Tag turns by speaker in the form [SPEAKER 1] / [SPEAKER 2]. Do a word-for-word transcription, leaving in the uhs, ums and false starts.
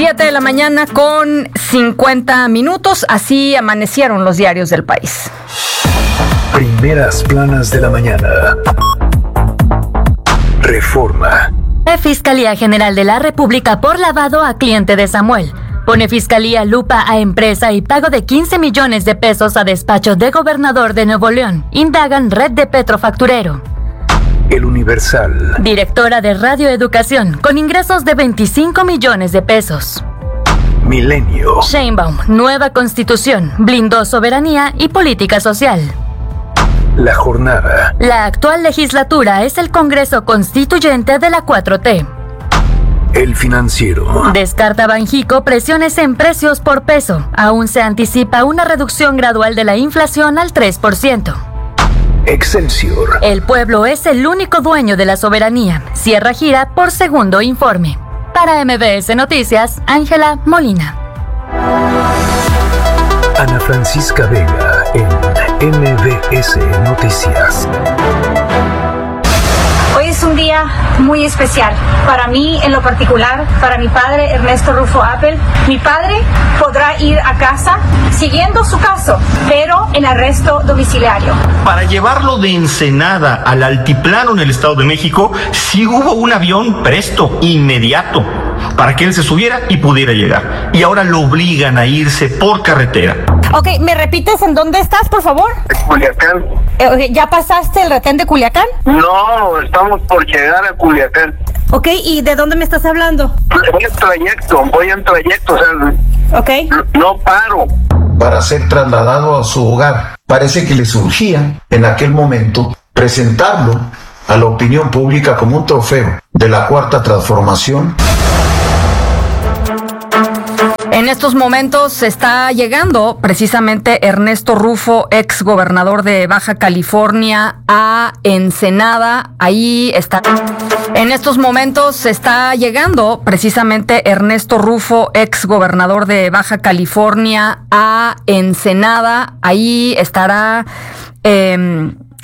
[SPEAKER 1] siete de la mañana con cincuenta minutos. Así amanecieron los diarios del país.
[SPEAKER 2] Primeras planas de la mañana. Reforma.
[SPEAKER 3] Fiscalía General de la República por lavado a cliente de Samuel. Pone Fiscalía lupa a empresa y pago de quince millones de pesos a despacho de gobernador de Nuevo León. Indagan red de Petrofacturero.
[SPEAKER 2] El Universal.
[SPEAKER 3] Directora de Radio Educación, con ingresos de veinticinco millones de pesos.
[SPEAKER 2] Milenio.
[SPEAKER 3] Sheinbaum, nueva constitución, blindó soberanía y política social.
[SPEAKER 2] La Jornada.
[SPEAKER 3] La actual legislatura es el Congreso Constituyente de la cuatro T.
[SPEAKER 2] El Financiero.
[SPEAKER 3] Descarta Banjico presiones en precios por peso. Aún se anticipa una reducción gradual de la inflación al tres por ciento.
[SPEAKER 2] Excelsior.
[SPEAKER 3] El pueblo es el único dueño de la soberanía. Cierra gira por segundo informe. Para M B S Noticias, Ángela Molina.
[SPEAKER 2] Ana Francisca Vega en M B S Noticias.
[SPEAKER 4] Hoy es un día muy especial para mí en lo particular, para mi padre Ernesto Rufo Appel. Mi padre podrá ir a casa siguiendo su caso, pero en arresto domiciliario.
[SPEAKER 5] Para llevarlo de Ensenada al altiplano en el Estado de México, sí hubo un avión presto, inmediato, para que él se subiera y pudiera llegar. Y ahora lo obligan a irse por carretera.
[SPEAKER 4] Ok, ¿me repites en dónde estás, por favor?
[SPEAKER 6] Culiacán.
[SPEAKER 4] Eh, ¿Ya pasaste el retén de Culiacán?
[SPEAKER 6] No, estamos por llegar a Culiacán.
[SPEAKER 4] Ok, ¿y de dónde me estás hablando?
[SPEAKER 6] Voy en trayecto, voy en trayecto, o sea,
[SPEAKER 4] Ok.
[SPEAKER 6] no paro.
[SPEAKER 7] Para ser trasladado a su hogar. Parece que le surgía en aquel momento presentarlo a la opinión pública como un trofeo de la Cuarta Transformación.
[SPEAKER 1] En estos momentos está llegando precisamente Ernesto Rufo, ex gobernador de Baja California, a Ensenada. Ahí está. En estos momentos está llegando precisamente Ernesto Rufo, ex gobernador de Baja California, a Ensenada. Ahí estará. Eh,